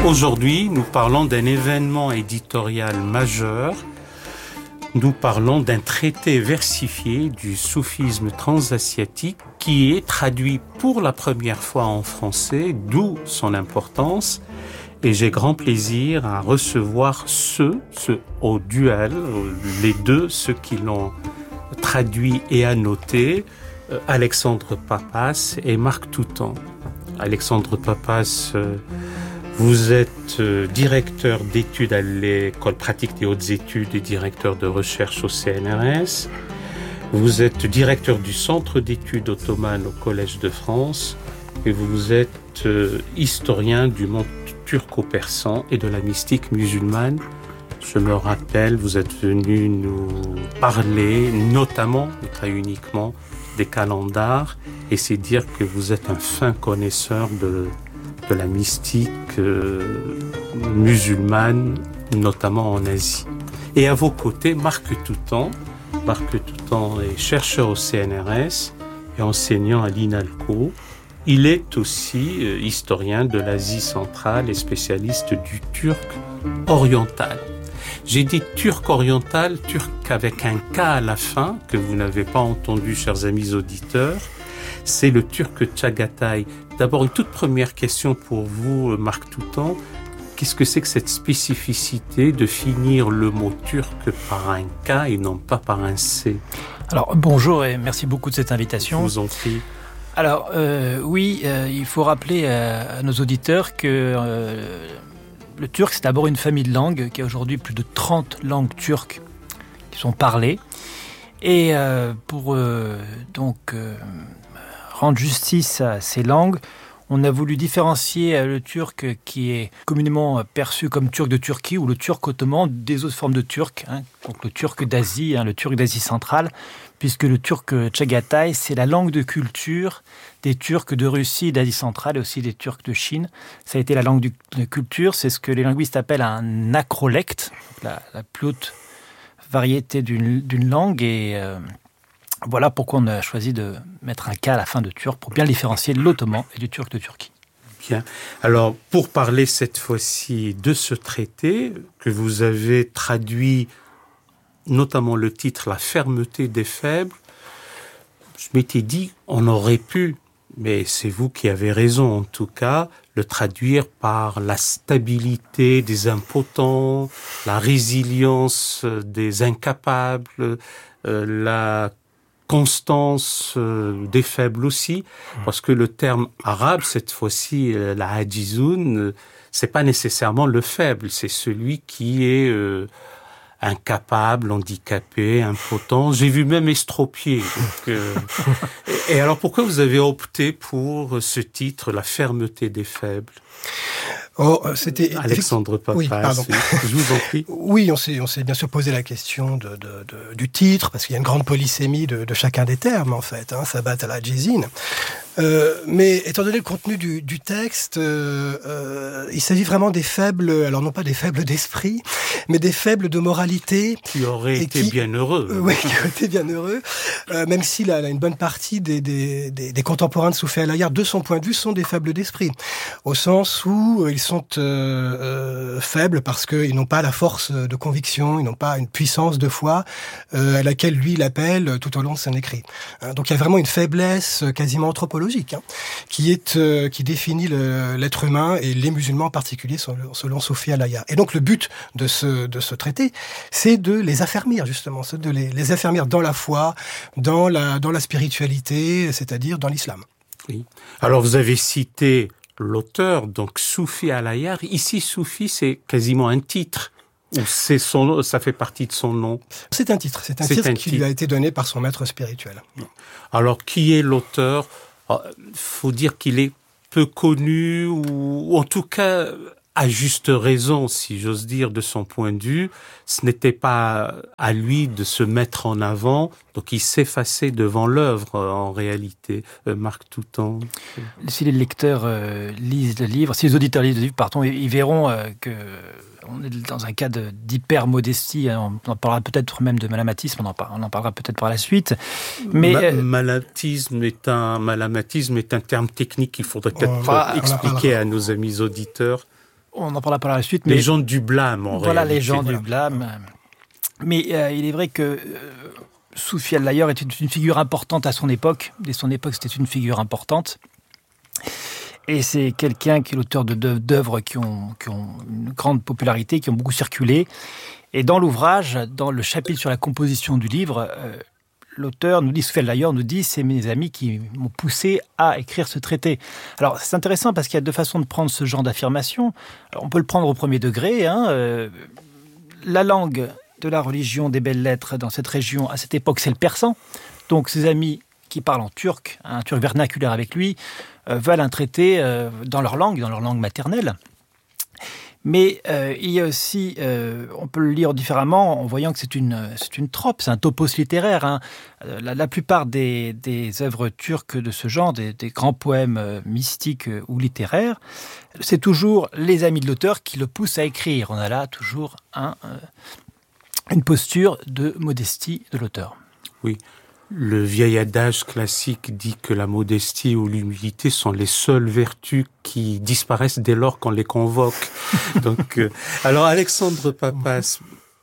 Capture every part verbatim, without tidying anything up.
Aujourd'hui, nous parlons d'un événement éditorial majeur. Nous parlons d'un traité versifié du soufisme transasiatique qui est traduit pour la première fois en français, d'où son importance. Et j'ai grand plaisir à recevoir ceux, ceux au duel, les deux, ceux qui l'ont traduit et annoté, Alexandre Papas et Marc Toutan. Alexandre Papas, vous êtes directeur d'études à l'École pratique des hautes études et directeur de recherche au C N R S. Vous êtes directeur du Centre d'études ottomanes au Collège de France et vous êtes historien du monde turco-persan et de la mystique musulmane. Je me rappelle, vous êtes venu nous parler, notamment, mais pas uniquement, des calendars, et c'est dire que vous êtes un fin connaisseur de, de la mystique euh, musulmane, notamment en Asie. Et à vos côtés, Marc Toutan. Marc Toutan est chercheur au C N R S et enseignant à l'INALCO. Il est aussi euh, historien de l'Asie centrale et spécialiste du turc oriental. J'ai dit turc oriental, turc avec un K à la fin, que vous n'avez pas entendu, chers amis auditeurs. C'est le turc Çağatay. D'abord, une toute première question pour vous, Marc Toutan. Qu'est-ce que c'est que cette spécificité de finir le mot turc par un K et non pas par un C? Alors, bonjour et merci beaucoup de cette invitation. Je vous en prie. Alors, euh, oui, euh, il faut rappeler à, à nos auditeurs que euh, le turc, c'est d'abord une famille de langues, qui a aujourd'hui plus de trente langues turques qui sont parlées. Et euh, pour euh, donc euh, rendre justice à ces langues, on a voulu différencier le turc qui est communément perçu comme turc de Turquie ou le turc ottoman des autres formes de turc, hein, donc le turc d'Asie, hein, le turc d'Asie centrale, puisque le turc Çağatay, c'est la langue de culture des Turcs de Russie et d'Asie centrale et aussi des Turcs de Chine. Ça a été la langue de culture, c'est ce que les linguistes appellent un acrolecte, la, la plus haute variété d'une, d'une langue et... Euh, Voilà pourquoi on a choisi de mettre un K à la fin de turc pour bien différencier l'ottoman et du turc de Turquie. Bien. Alors, pour parler cette fois-ci de ce traité que vous avez traduit, notamment le titre « La fermeté des faibles », je m'étais dit, on aurait pu, mais c'est vous qui avez raison en tout cas, le traduire par la stabilité des impotents, la résilience des incapables, euh, la constance euh, des faibles aussi, parce que le terme arabe, cette fois-ci, euh, la ajizoun, euh, c'est pas nécessairement le faible, c'est celui qui est euh, incapable, handicapé, impotent. J'ai vu même estropié. Donc, euh, et, et alors, pourquoi vous avez opté pour ce titre, La fermeté des faibles? Oh, c'était Alexandre Papas, oui, pardon. Je vous en prie. Oui, on s'est, on s'est bien sûr posé la question de, de, de, du titre, parce qu'il y a une grande polysémie de, de chacun des termes, en fait. Hein, Sabat al-Ajizin. Euh, mais étant donné le contenu du, du texte, euh, euh, il s'agit vraiment des faibles, alors non pas des faibles d'esprit, mais des faibles de moralité. Qui auraient été qui, bien heureux. Euh, oui, qui auraient été bien heureux. Euh, même si là, là, une bonne partie des, des, des, des contemporains de Soufi al-Ayyar, de son point de vue, sont des faibles d'esprit. Au sens où ils sont euh, euh, faibles parce qu'ils n'ont pas la force de conviction, ils n'ont pas une puissance de foi euh, à laquelle lui il appelle tout au long de son écrit. Hein, donc il y a vraiment une faiblesse quasiment anthropologique. Hein, qui est euh, qui définit le, l'être humain et les musulmans en particulier selon, selon Soufi al-Ayyar. Et donc le but de ce de ce traité, c'est de les affermir justement, c'est de les, les affermir dans la foi, dans la dans la spiritualité, c'est-à-dire dans l'islam. Oui. Alors vous avez cité l'auteur, donc Soufi al-Ayyar. Ici, Soufi, c'est quasiment un titre. Ou c'est son, ça fait partie de son nom? C'est un titre. C'est un c'est titre un qui titre. lui a été donné par son maître spirituel. Alors qui est l'auteur? Il faut dire qu'il est peu connu, ou en tout cas, à juste raison, si j'ose dire, de son point de vue. Ce n'était pas à lui de se mettre en avant, donc il s'effaçait devant l'œuvre, en réalité. Euh, Marc Toutan. Si les lecteurs euh, lisent le livre, si les auditeurs lisent le livre, pardon, ils verront euh, que... On est dans un cas de, d'hyper-modestie, on en parlera peut-être même de malamatisme, on en, par, on en parlera peut-être par la suite. Mais Ma- malamatisme est un malamatisme est un terme technique qu'il faudrait peut-être va, expliquer à nos amis auditeurs. On en parlera par la suite. Mais les gens du blâme, en Voilà, réalité. les gens Voilà. du blâme. Mais euh, il est vrai que euh, Soufi al-Laïar est une, une figure importante à son époque. Dès son époque, c'était une figure importante. Et c'est quelqu'un qui est l'auteur de, d'œuvres qui ont, qui ont une grande popularité, qui ont beaucoup circulé. Et dans l'ouvrage, dans le chapitre sur la composition du livre, euh, l'auteur nous dit, Soufi al-Laïar nous dit, c'est mes amis qui m'ont poussé à écrire ce traité. Alors, c'est intéressant parce qu'il y a deux façons de prendre ce genre d'affirmation. Alors, on peut le prendre au premier degré. Hein, euh, la langue de la religion des belles lettres dans cette région, à cette époque, c'est le persan. Donc, ses amis qui parlent en turc, un turc vernaculaire avec lui, euh, veulent un traité euh, dans leur langue, dans leur langue maternelle. Mais euh, il y a aussi, euh, on peut le lire différemment en voyant que c'est une, c'est une trope, c'est un topos littéraire. Hein. La, la plupart des, des œuvres turques de ce genre, des, des grands poèmes euh, mystiques euh, ou littéraires, c'est toujours les amis de l'auteur qui le poussent à écrire. On a là toujours un, euh, une posture de modestie de l'auteur. Oui. Le vieil adage classique dit que la modestie ou l'humilité sont les seules vertus qui disparaissent dès lors qu'on les convoque. Donc, euh, alors Alexandre Papas,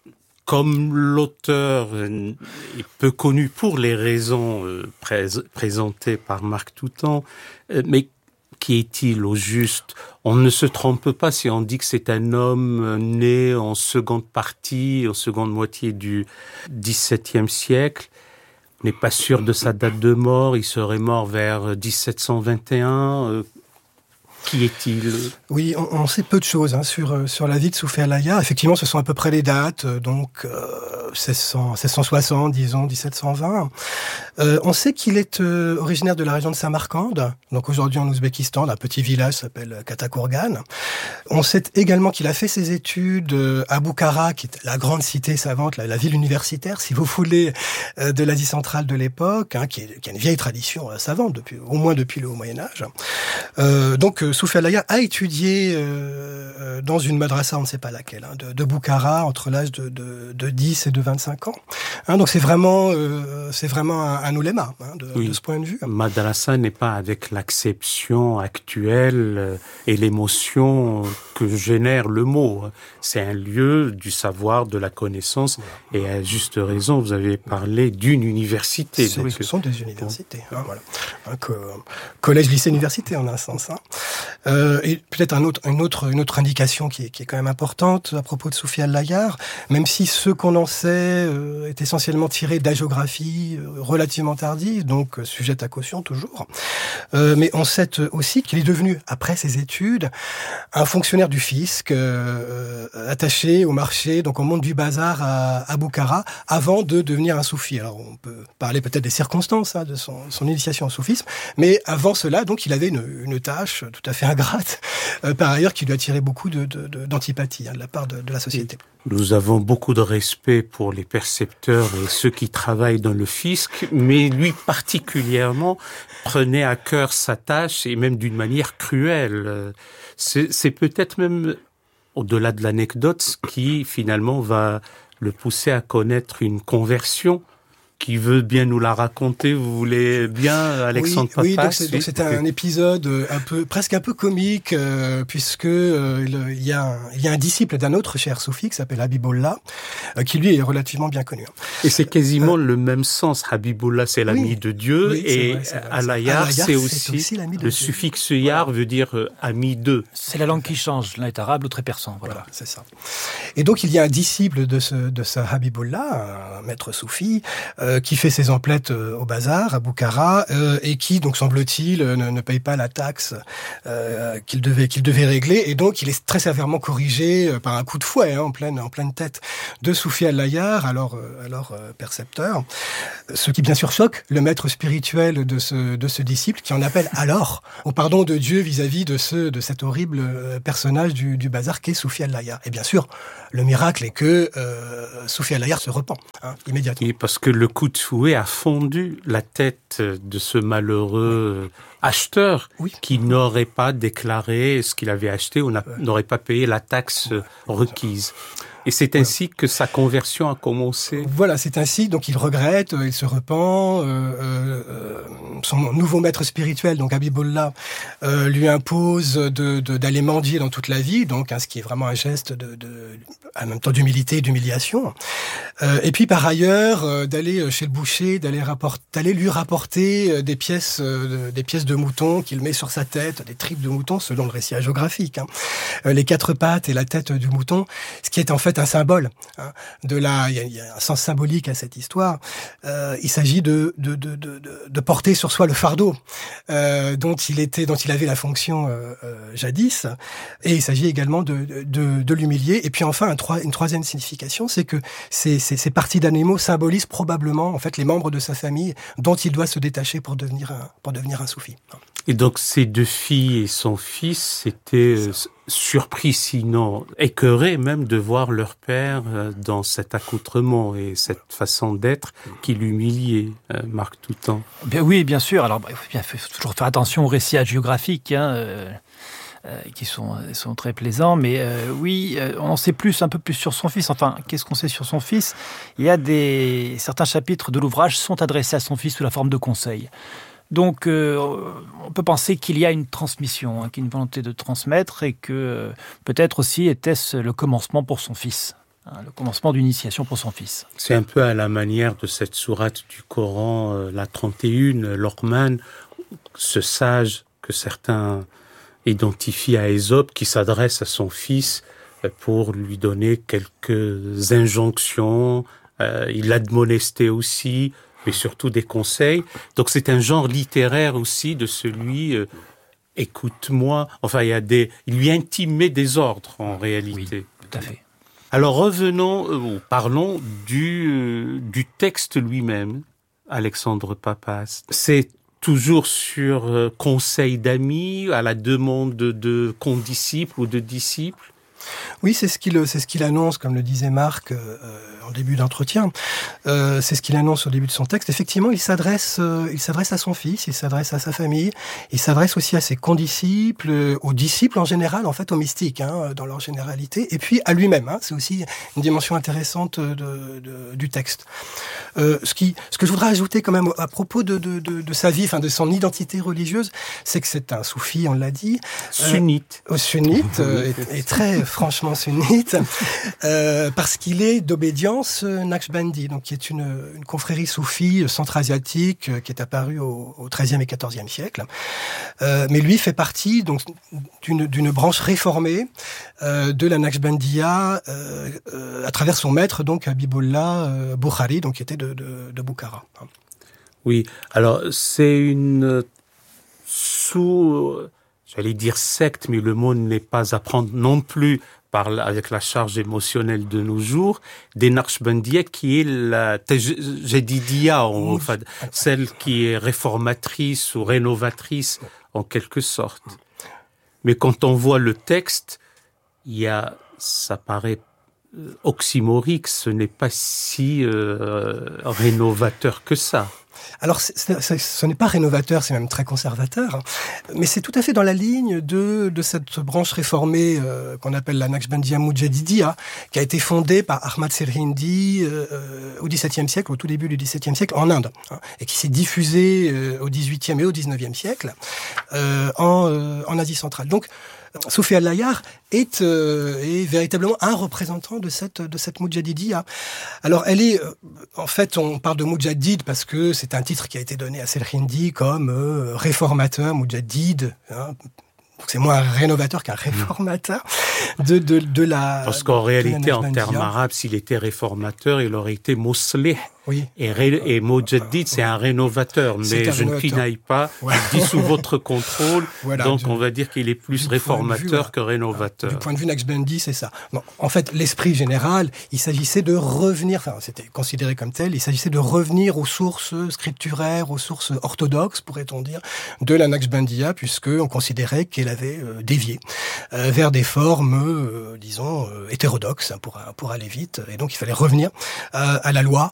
comme l'auteur est peu connu pour les raisons euh, pré- présentées par Marc Toutan, euh, mais qui est-il au juste? On ne se trompe pas si on dit que c'est un homme né en seconde partie, en seconde moitié du dix-septième siècle. On n'est pas sûr de sa date de mort, il serait mort vers dix-sept cent vingt et un. Euh, qui est-il? Oui, on, on sait peu de choses hein, sur sur la vie de Soufi al-Laïar. Effectivement, ce sont à peu près les dates, donc euh, seize cents, seize cent soixante, disons, dix-sept cent vingt. Euh, on sait qu'il est euh, originaire de la région de Samarcande, donc aujourd'hui en Ouzbékistan, d'un petit village qui s'appelle Katakourgan. On sait également qu'il a fait ses études à Boukhara, qui est la grande cité savante, la, la ville universitaire, si vous voulez, euh, de l'Asie centrale de l'époque, hein, qui, est, qui a une vieille tradition euh, savante, depuis, au moins depuis le Haut Moyen-Âge. Euh, donc, euh, Soufi al-Laïar a étudié euh, dans une madrasa, on ne sait pas laquelle, hein, de, de Boukhara, entre l'âge de, de, de dix et de vingt-cinq ans. Hein, donc c'est vraiment, euh, c'est vraiment un, un ouléma hein, de, oui. de ce point de vue. Madrasa n'est pas avec l'acception actuelle et l'émotion que génère le mot. C'est un lieu du savoir, de la connaissance, et à juste raison, vous avez parlé d'une université. Donc, ce sont des universités. Hein, voilà. Un co- collège, lycée, université en un sens. Hein. Euh, et peut-être un autre, une, autre, une autre indication qui est, qui est quand même importante à propos de Soufi al-Laïar, même si ce qu'on en sait euh, est essentiellement tiré d'hagiographie euh, relativement tardive, donc euh, sujette à caution toujours, euh, mais on sait aussi qu'il est devenu, après ses études, un fonctionnaire du fisc euh, attaché au marché, donc au monde du bazar à, à Boukhara, avant de devenir un soufi. Alors on peut parler peut-être des circonstances hein, de son, son initiation au soufisme, mais avant cela, donc il avait une, une tâche tout à fait ingrate, euh, par ailleurs, qui lui attirait beaucoup de, de, de, d'antipathie hein, de la part de, de la société. Nous avons beaucoup de respect pour les percepteurs et ceux qui travaillent dans le fisc, mais lui particulièrement prenait à cœur sa tâche et même d'une manière cruelle. C'est, c'est peut-être même, au-delà de l'anecdote, ce qui finalement va le pousser à connaître une conversion. Qui veut bien nous la raconter? Vous voulez bien, Alexandre Papas? Oui, donc c'est, donc c'est un épisode un peu, presque un peu comique, euh, puisque euh, il y a un, il y a un disciple d'un autre cher soufi qui s'appelle Habibullah, euh, qui lui est relativement bien connu. Et c'est quasiment euh, le même sens. Habibullah, c'est l'ami oui, de Dieu, oui, et vrai, c'est vrai, al-Laïar, c'est, c'est aussi, aussi l'ami de le Dieu. suffixe yar voilà. veut dire euh, ami de. C'est la langue qui change. L'un est arabe, l'autre est persan. Voilà. voilà, c'est ça. Et donc il y a un disciple de ce, de ce Habibullah, un maître soufi, euh, qui fait ses emplettes au bazar à Boukhara euh, et qui donc semble-t-il ne, ne paye pas la taxe euh, qu'il devait qu'il devait régler, et donc il est très sévèrement corrigé euh, par un coup de fouet hein, en pleine en pleine tête de Soufi al-Laïar, alors euh, alors euh, percepteur, ce qui bien sûr choque le maître spirituel de ce de ce disciple, qui en appelle alors au pardon de Dieu vis-à-vis de ce de cet horrible personnage du, du bazar qu'est Soufi al-Laïar. Et bien sûr le miracle est que euh, Soufi al-Laïar se repent hein, immédiatement. Et parce que le coup de fouet a fondu la tête de ce malheureux acheteur oui. qui n'aurait pas déclaré ce qu'il avait acheté ou n'a, ouais. n'aurait pas payé la taxe ouais. requise. Et c'est ainsi que sa conversion a commencé. Voilà, c'est ainsi. Donc il regrette, il se repent. Euh, euh, son nouveau maître spirituel, donc Habibullah, euh, lui impose de, de, d'aller mendier dans toute la vie. Donc hein, ce qui est vraiment un geste de, de, en même temps d'humilité et d'humiliation. Euh, et puis par ailleurs, euh, d'aller chez le boucher, d'aller, rapport, d'aller lui rapporter des pièces, euh, des pièces de mouton qu'il met sur sa tête, des tripes de mouton selon le récit hagiographique. Hein. Euh, les quatre pattes et la tête du mouton, ce qui est en fait un symbole hein, de la. Il y, a, il y a un sens symbolique à cette histoire. Euh, il s'agit de, de, de, de, de porter sur soi le fardeau euh, dont il était, dont il avait la fonction euh, euh, jadis, et il s'agit également de, de, de l'humilier. Et puis enfin, un trois, une troisième signification, c'est que ces, ces, ces parties d'animaux symbolisent probablement en fait les membres de sa famille dont il doit se détacher pour devenir un, pour devenir un soufi. Et donc ces deux filles et son fils étaient surpris, sinon écœurés même, de voir leur père dans cet accoutrement et cette façon d'être qui l'humiliait, Marc Toutan. Bien oui, bien sûr. Alors il faut toujours faire attention aux récits hagiographiques, hein, euh, euh, qui sont, sont très plaisants. Mais euh, oui, euh, on en sait plus, un peu plus sur son fils. Enfin, qu'est-ce qu'on sait sur son fils ? Il y a des certains chapitres de l'ouvrage sont adressés à son fils sous la forme de conseils. Donc, euh, on peut penser qu'il y a une transmission, hein, qu'il y a une volonté de transmettre et que euh, peut-être aussi était-ce le commencement pour son fils, hein, le commencement d'initiation pour son fils. C'est un peu à la manière de cette sourate du Coran, euh, la trente et un, Luqman, ce sage que certains identifient à Ésope, qui s'adresse à son fils pour lui donner quelques injonctions. Euh, il l'admonestait aussi, mais surtout des conseils. Donc c'est un genre littéraire aussi de celui euh, « écoute-moi ». Enfin, il y a des, il lui intimait des ordres en réalité. Oui, tout à fait. Alors revenons, euh, parlons du, euh, du texte lui-même, Alexandre Papas. C'est toujours sur euh, conseil d'amis, à la demande de, de condisciples ou de disciples. Oui, c'est ce qu'il, c'est ce qu'il annonce, comme le disait Marc euh, en début d'entretien. Euh, c'est ce qu'il annonce au début de son texte. Effectivement, il s'adresse, euh, il s'adresse à son fils, il s'adresse à sa famille, il s'adresse aussi à ses condisciples, euh, aux disciples en général, en fait, aux mystiques, hein, dans leur généralité, et puis à lui-même. Hein, c'est aussi une dimension intéressante de, de, du texte. Euh, ce qui, ce que je voudrais ajouter quand même à propos de, de, de, de sa vie, enfin de son identité religieuse, c'est que c'est un soufi, on l'a dit, sunnite, euh, sunnite, euh, et, et très franchement sunnite, euh, parce qu'il est d'obédience Naqshbandi, donc qui est une, une confrérie soufie centra-asiatique euh, qui est apparue au, au treizième et quatorzième siècle. Euh, mais lui fait partie donc d'une, d'une branche réformée euh, de la Naqshbandiya euh, euh, à travers son maître, donc Habibullah euh, Bukhari, donc qui était de, de, de Bukhara. Oui, alors c'est une sous... J'allais dire secte, mais le mot n'est pas à prendre non plus par, avec la charge émotionnelle de nos jours, des Naqshbandiya qui est la Jadidiyya, enfin, celle qui est réformatrice ou rénovatrice en quelque sorte. Mais quand on voit le texte, il y a, ça paraît oxymorique, ce n'est pas si euh, rénovateur que ça. Alors, c'est, c'est, ce n'est pas rénovateur, c'est même très conservateur, mais c'est tout à fait dans la ligne de, de cette branche réformée euh, qu'on appelle la Naqshbandiya Mujadidiyya, qui a été fondée par Ahmad Sirhindi euh, au dix-septième siècle, au tout début du dix-septième siècle, en Inde, hein, et qui s'est diffusée euh, au dix-huitième et au dix-neuvième siècle euh, en, euh, en Asie centrale. Donc, Soufi al-Layar est, euh, est véritablement un représentant de cette, de cette Mujadidiyya. Alors, elle est, euh, en fait, on parle de Mujadid parce que c'est un titre qui a été donné à Sirhindi comme euh, réformateur, Mujadid, hein. Donc c'est moins un rénovateur qu'un réformateur de, de, de la... Parce qu'en réalité, en termes arabes, s'il était réformateur, il aurait été muslih. Oui. Et, ré, et Mujaddid, c'est un rénovateur, mais je rénovateur. ne pinaille pas, ouais. Il dit sous votre contrôle, voilà, donc du, on va dire qu'il est plus réformateur vue, que rénovateur. Du point de vue Naqshbandi, c'est ça. Bon, en fait, l'esprit général, il s'agissait de revenir, enfin c'était considéré comme tel, il s'agissait de revenir aux sources scripturaires, aux sources orthodoxes, pourrait-on dire, de la Naqshbandiya, puisqu'on considérait qu'elle avait euh, dévié euh, vers des formes, euh, disons, euh, hétérodoxes, pour, pour aller vite, et donc il fallait revenir euh, à la loi,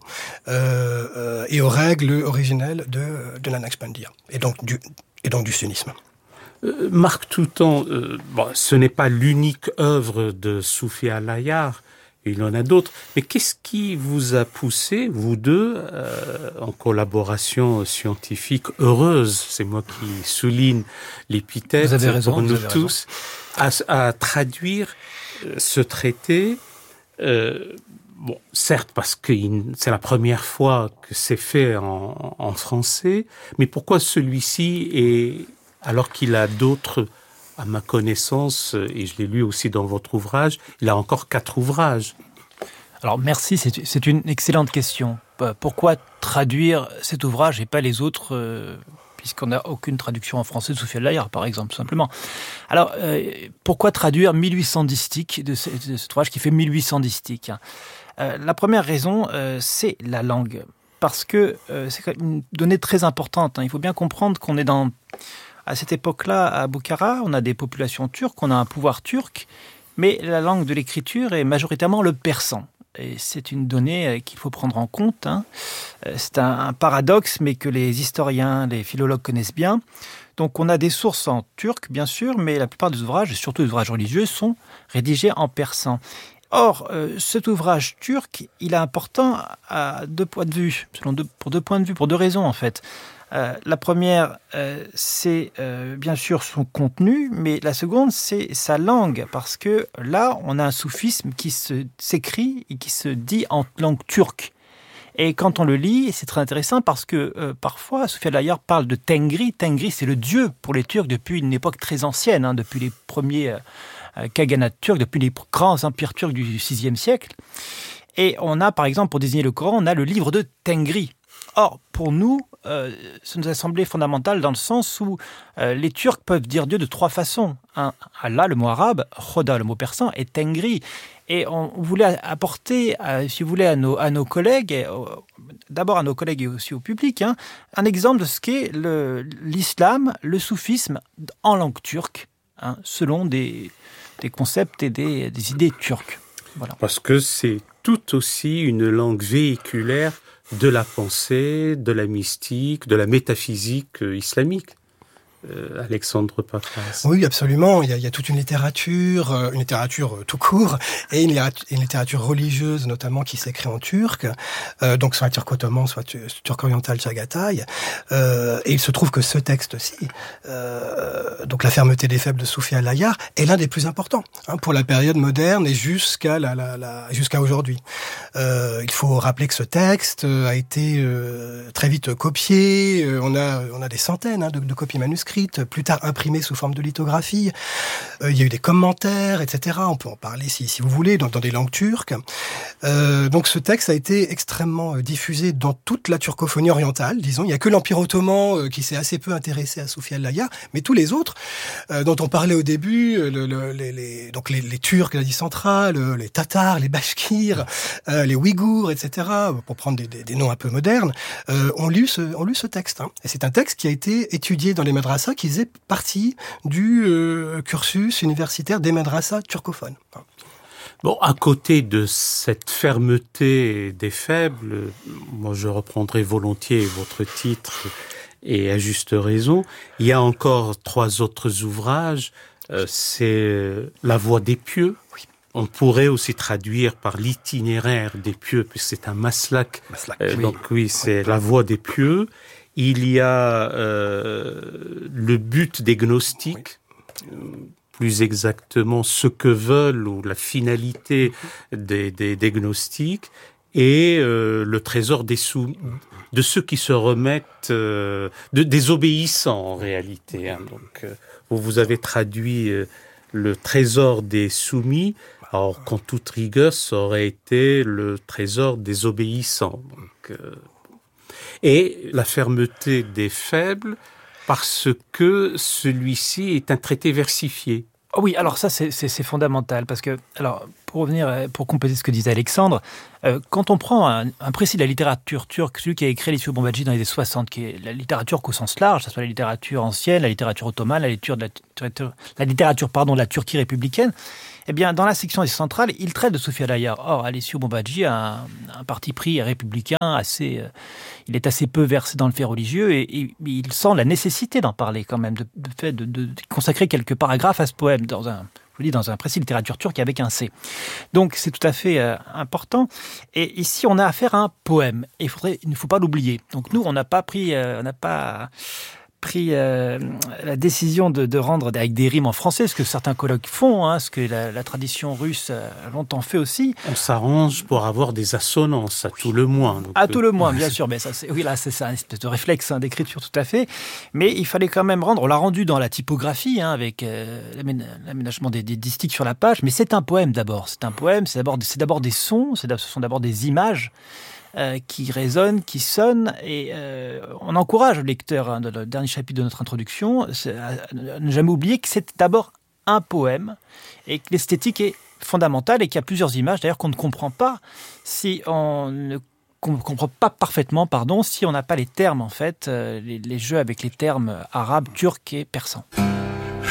euh, euh, et aux règles originelles de, de la Naqshbandiya, et donc du, et donc du sunnisme. Euh, Marc Toutan, euh, bon, ce n'est pas l'unique œuvre de Soufi al-Ayyar, il y en a d'autres, mais qu'est-ce qui vous a poussé, vous deux, euh, en collaboration scientifique heureuse, c'est moi qui souligne l'épithète vous avez raison, pour nous vous avez tous, à, à traduire ce traité, euh, bon, certes parce que c'est la première fois que c'est fait en, en français, mais pourquoi celui-ci est, alors qu'il a d'autres, à ma connaissance, et je l'ai lu aussi dans votre ouvrage, il a encore quatre ouvrages. Alors merci, c'est, c'est une excellente question. Pourquoi traduire cet ouvrage et pas les autres euh, puisqu'on n'a aucune traduction en français de Soufi al-Ayyar, par exemple, tout simplement. Alors, euh, pourquoi traduire mille huit cents distiques de, ce, de cet ouvrage qui fait mille huit cents distiques euh, La première raison, euh, c'est la langue. Parce que euh, c'est une donnée très importante. Hein. Il faut bien comprendre qu'on est dans... À cette époque-là, à Bukhara, on a des populations turques, on a un pouvoir turc, mais la langue de l'écriture est majoritairement le persan. Et c'est une donnée qu'il faut prendre en compte. Hein. C'est un, un paradoxe, mais que les historiens, les philologues connaissent bien. Donc on a des sources en turc, bien sûr, mais la plupart des ouvrages, et surtout les ouvrages religieux, sont rédigés en persan. Or, euh, cet ouvrage turc, il est important à deux points de vue, selon deux, pour deux points de vue, pour deux raisons en fait. Euh, la première, euh, c'est euh, bien sûr son contenu, mais la seconde, c'est sa langue, parce que là, on a un soufisme qui se, s'écrit et qui se dit en langue turque. Et quand on le lit, c'est très intéressant parce que euh, parfois, Soufi al-Ayyar parle de Tengri. Tengri, c'est le dieu pour les Turcs depuis une époque très ancienne, hein, depuis les premiers euh, khaganats turcs, depuis les grands empires turcs du sixième siècle. Et on a, par exemple, pour désigner le Coran, on a le livre de Tengri. Or, pour nous, euh, ça nous a semblé fondamental dans le sens où euh, les Turcs peuvent dire Dieu de trois façons. Un, Allah, le mot arabe, Khoda, le mot persan, et Tengri. Et on voulait apporter, euh, si vous voulez, à nos, à nos collègues, et, euh, d'abord à nos collègues et aussi au public, hein, un exemple de ce qu'est le, l'islam, le soufisme en langue turque, hein, selon des, des concepts et des, des idées turques. Voilà. Parce que c'est tout aussi une langue véhiculaire de la pensée, de la mystique, de la métaphysique islamique. Euh, Alexandre Papras. Oui, absolument. Il y, a, il y a toute une littérature, une littérature tout court, et une, une littérature religieuse, notamment, qui s'écrit en turc, euh, donc soit turc-ottoman, soit turc-oriental, Chagatai. Euh, et il se trouve que ce texte-ci, euh, donc La fermeté des faibles de Soufi al-Ayyar, est l'un des plus importants hein, pour la période moderne et jusqu'à, la, la, la, jusqu'à aujourd'hui. Euh, il faut rappeler que ce texte a été euh, très vite copié. On a, on a des centaines hein, de, de copies manuscrites, plus tard imprimé sous forme de lithographie. Euh, il y a eu des commentaires, et cetera. On peut en parler si, si vous voulez, dans, dans des langues turques. Euh, donc ce texte a été extrêmement diffusé dans toute la turcophonie orientale, disons. Il n'y a que l'Empire ottoman euh, qui s'est assez peu intéressé à Soufi al-Ayyar, mais tous les autres, euh, dont on parlait au début, le, le, les, les, donc les, les Turcs de l'Asie centrale, les Tatars, les Bashkirs, euh, les Ouïghours, et cetera, pour prendre des, des, des noms un peu modernes, euh, ont lu ce, ont lu ce texte. Hein. Et c'est un texte qui a été étudié dans les madrasas, qui faisait partie du euh, cursus universitaire des madrasas turcophones. Bon, à côté de cette fermeté des faibles, moi je reprendrai volontiers votre titre et à juste raison, il y a encore trois autres ouvrages, euh, c'est La Voie des Pieux. Oui. On pourrait aussi traduire par l'itinéraire des pieux, puisque c'est un maslak. maslak euh, oui. Donc oui, c'est oui. La Voie des Pieux. Il y a euh, le but des gnostiques, oui. plus exactement ce que veulent ou la finalité des, des, des gnostiques, et euh, le trésor des sous, de ceux qui se remettent, euh, de, des obéissants en réalité. Hein. Donc, euh, vous, vous avez traduit euh, le trésor des soumis, alors qu'en toute rigueur, ça aurait été le trésor des obéissants. Donc, euh, et la fermeté des faibles, parce que celui-ci est un traité versifié. Oh oui, alors ça c'est, c'est, c'est fondamental, parce que alors pour revenir, pour compléter ce que disait Alexandre, euh, quand on prend un, un précis de la littérature turque, celui qui a écrit Alessio Bombadji dans les années soixante, qui est la littérature au sens large, que ce soit la littérature ancienne, la littérature ottomane, la littérature de la, la littérature pardon de la Turquie républicaine, eh bien, dans la section centrale, il traite de Sofia Layar. Or, Alessio Bombadji a un, un parti pris républicain assez, euh, il est assez peu versé dans le fait religieux et, et il sent la nécessité d'en parler quand même, de, de fait de, de, de consacrer quelques paragraphes à ce poème dans un, je vous dis, dans un précis littérature turque avec un C. Donc, c'est tout à fait euh, important. Et ici, on a affaire à un poème. Et il faudrait, il ne faut pas l'oublier. Donc, nous, on n'a pas pris, euh, on n'a pas pris euh, la décision de, de rendre avec des rimes en français, ce que certains colloques font, hein, ce que la, la tradition russe a longtemps fait aussi. On s'arrange pour avoir des assonances, à tout le moins. Donc, à tout le moins, bien sûr. Mais ça, c'est, oui, là, c'est ça, une espèce de réflexe hein, d'écriture, tout à fait. Mais il fallait quand même rendre, on l'a rendu dans la typographie, hein, avec euh, l'aménagement des, des distiques sur la page, mais c'est un poème d'abord. C'est un poème, c'est d'abord, c'est d'abord des sons, c'est, ce sont d'abord des images, Euh, qui résonne, qui sonne, et euh, on encourage le lecteur hein, dans le dernier chapitre de notre introduction à ne jamais oublier que c'est d'abord un poème et que l'esthétique est fondamentale et qu'il y a plusieurs images d'ailleurs qu'on ne comprend pas si on ne qu'on comprend pas parfaitement, pardon, si on n'a pas les termes en fait, euh, les, les jeux avec les termes arabes, turcs et persans.